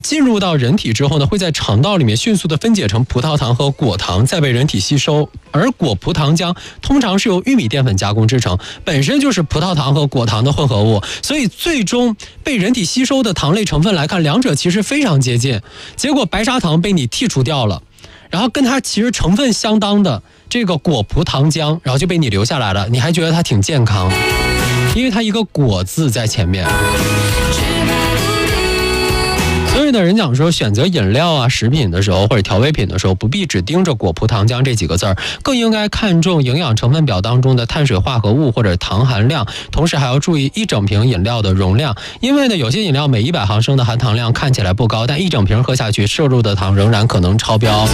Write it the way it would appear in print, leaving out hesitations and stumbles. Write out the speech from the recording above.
进入到人体之后呢，会在肠道里面迅速的分解成葡萄糖和果糖，再被人体吸收。而果葡糖浆通常是由玉米淀粉加工制成，本身就是葡萄糖和果糖的混合物，所以最终被人体吸收的糖类成分来看，两者其实非常接近。结果白砂糖被你剔除掉了，然后跟它其实成分相当的这个果葡糖浆，然后就被你留下来了，你还觉得它挺健康，因为它一个果字在前面。所以呢，人讲说选择饮料啊、食品的时候或者调味品的时候，不必只盯着果葡糖浆这几个字儿，更应该看重营养成分表当中的碳水化合物或者糖含量，同时还要注意一整瓶饮料的容量。因为呢，有些饮料每100毫升的含糖量看起来不高，但一整瓶喝下去摄入的糖仍然可能超标。